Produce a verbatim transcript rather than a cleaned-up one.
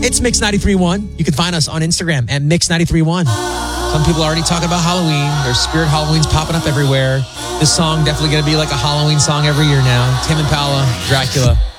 It's Mix ninety-three point one. You can find us on Instagram at Mix ninety-three point one. Some people are already talking about Halloween. There's Spirit Halloween's popping up everywhere. This song definitely going to be like a Halloween song every year now. Tame Impala, Dracula.